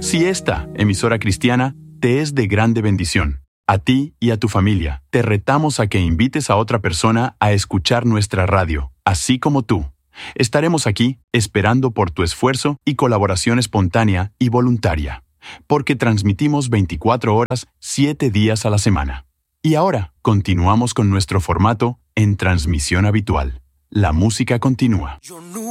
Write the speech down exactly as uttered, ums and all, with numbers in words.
Si esta emisora cristiana te es de grande bendición, a ti y a tu familia, te retamos a que invites a otra persona a escuchar nuestra radio, así como tú. Estaremos aquí esperando por tu esfuerzo y colaboración espontánea y voluntaria, porque transmitimos veinticuatro horas, siete días a la semana. Y ahora, continuamos con nuestro formato en transmisión habitual. La música continúa.